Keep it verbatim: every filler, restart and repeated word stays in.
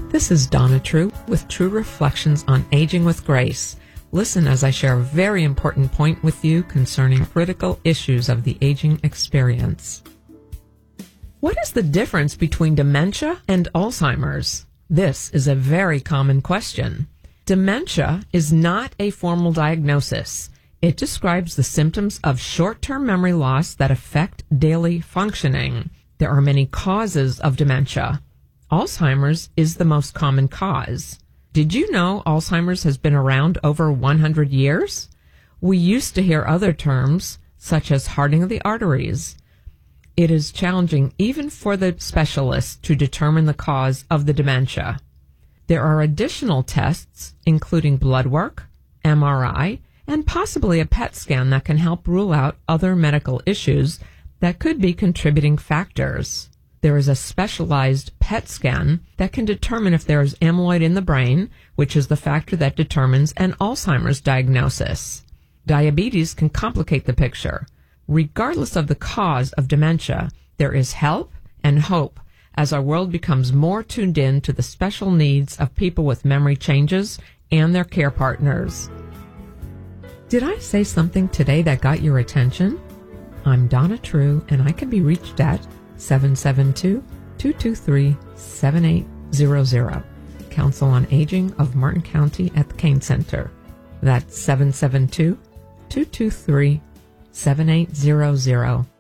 This is Donna True with True Reflections on Aging with Grace. Listen as I share a very important point with you concerning critical issues of the aging experience. What is the difference between dementia and Alzheimer's? This is a very common question. Dementia is not a formal diagnosis. It describes the symptoms of short-term memory loss that affect daily functioning. There are many causes of dementia. Alzheimer's is the most common cause. Did you know Alzheimer's has been around over one hundred years? We used to hear other terms, such as hardening of the arteries. It is challenging even for the specialists to determine the cause of the dementia. There are additional tests, including blood work, M R I, and possibly a P E T scan that can help rule out other medical issues that could be contributing factors. There is a specialized P E T scan that can determine if there is amyloid in the brain, which is the factor that determines an Alzheimer's diagnosis. Diabetes can complicate the picture. Regardless of the cause of dementia, there is help and hope as our world becomes more tuned in to the special needs of people with memory changes and their care partners. Did I say something today that got your attention? I'm Donna True, and I can be reached at seven seven two, two two three, seven eight zero zero. Council on Aging of Martin County at the Kane Center. That's seven seven two, two two three, seven eight zero zero.